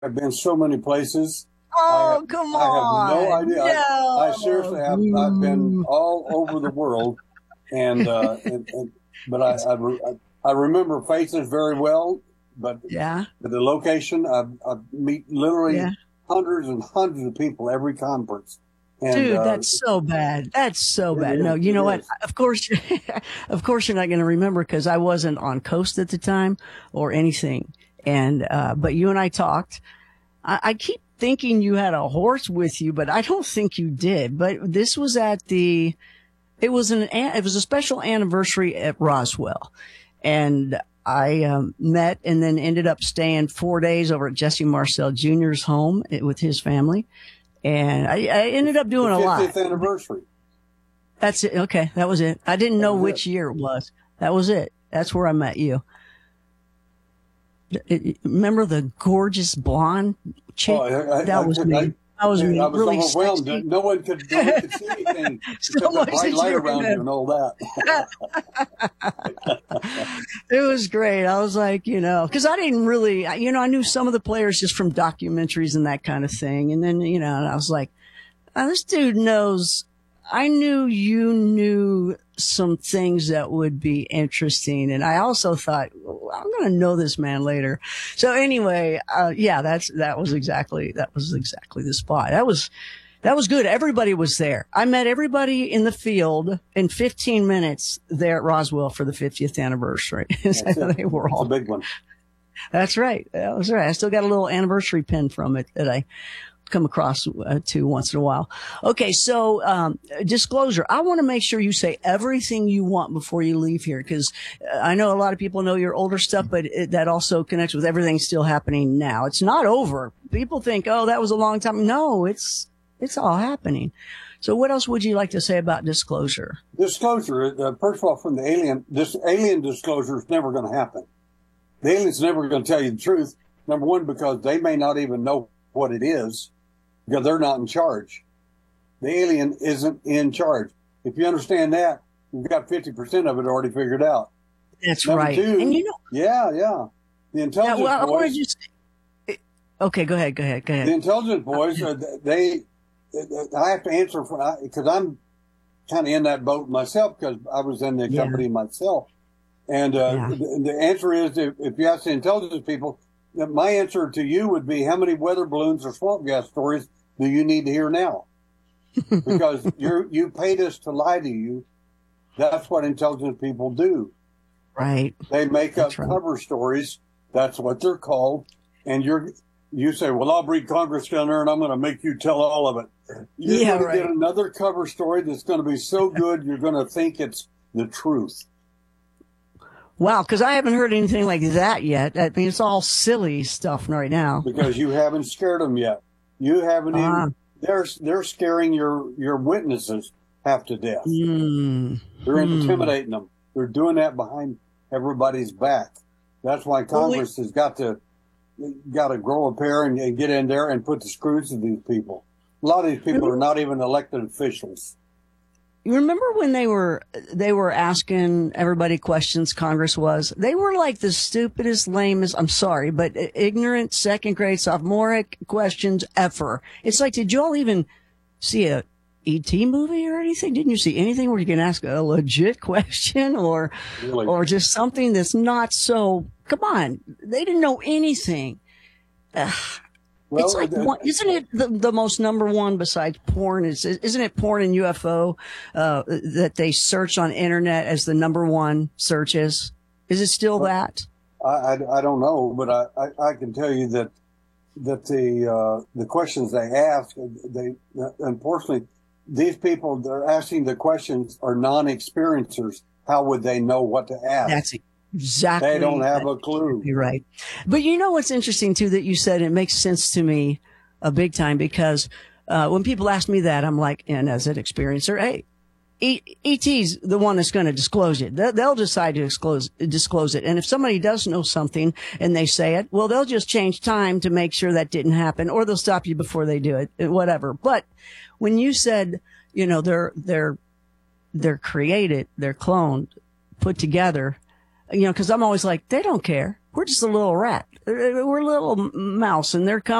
I've been so many places. Oh, come I have no on. idea. I seriously have. I've been No. all over the world, and but I remember faces very well. But Yeah. the location, I meet literally Yeah. hundreds and hundreds of people every conference, and Dude, that's so bad. That's so it bad. is. No, you know It what? is. Of course, of course you're not going to remember because I wasn't on Coast at the time or anything. And, but you and I talked. I keep thinking you had a horse with you, but I don't think you did. But this was it was a special anniversary at Roswell. And I met and then ended up staying 4 days over at Jesse Marcel Jr.'s home with his family. And I ended up doing The a lot. 50th anniversary. That's it. Okay. That was it. I didn't That know was which it. year it was. That was it. That's where I met you. Remember the gorgeous blonde chick? Oh, That was me. That was me. I was Really overwhelmed. sexy. No one could see anything So except the much bright that light you around you and remember. all that. It was great. I was like, cause I didn't really, I knew some of the players just from documentaries and that kind of thing. And then, and I was like, oh, this dude knows. I knew you knew some things that would be interesting. And I also thought, well, I'm going to know this man later. So anyway, yeah, that was exactly the spot. That was good. Everybody was there. I met everybody in the field in 15 minutes there at Roswell for the 50th anniversary. That's it. They were It's a all, big one. that's right. That was right. I still got a little anniversary pin from it that I come across to once in a while. Okay. So, disclosure. I want to make sure you say everything you want before you leave here. Cause I know a lot of people know your older stuff, but that also connects with everything still happening now. It's not over. People think, oh, that was a long time. No, it's all happening. So what else would you like to say about disclosure? Disclosure, first of all, from the alien, this alien disclosure is never going to happen. The alien's never going to tell you the truth. Number one, because they may not even know what it is, because they're not in charge. The alien isn't in charge. If you understand that, you've got 50% of it already figured out. That's Number right. two, And yeah. The yeah, intelligence well, I want boys, to just, okay, go ahead. the intelligence boys, I have to answer for, because I'm kind of in that boat myself, because I was in the Yeah. company myself. And Yeah. the answer is, if you ask the intelligence people, my answer to you would be, how many weather balloons or swamp gas stories do you need to hear now? Because you paid us to lie to you. That's what intelligence people do. Right. They make up That's right. cover stories. That's what they're called. And you say, well, I'll bring Congress down there and I'm going to make you tell all of it. You're Yeah, going to right. get another cover story that's going to be so good, you're going to think it's the truth. Wow, because I haven't heard anything like that yet. I mean, it's all silly stuff right now. Because you haven't scared them yet. You haven't Ah. even, they're scaring your witnesses half to death. Mm. They're intimidating them. They're doing that behind everybody's back. That's why Congress has got to grow a pair and get in there and put the screws to these people. A lot of these people are not even elected officials. You remember when they were asking everybody questions, Congress was? They were like the stupidest, lamest, I'm sorry, but ignorant second grade sophomoric questions ever. It's like, did you all even see a E.T. movie or anything? Didn't you see anything where you can ask a legit question or Really. just something that's not so, come on. They didn't know anything. Well, It's like, isn't it the most number one besides porn? Isn't it porn and UFO, that they search on internet as the number one searches? Is it still that? I don't know, but I can tell you that the questions they ask, unfortunately, these people they're asking the questions are non-experiencers. How would they know what to ask? That's exactly. They don't have a clue. You're right. But you know what's interesting too that you said, it makes sense to me a big time because when people ask me that, I'm like, and as an experiencer, hey, ET's the one that's going to disclose it. They'll decide to disclose it. And if somebody does know something and they say it, well, they'll just change time to make sure that didn't happen, or they'll stop you before they do it, whatever. But when you said, they're created, they're cloned, put together, because I'm always like, they don't care. We're just a little rat. we're little mouse and they're coming.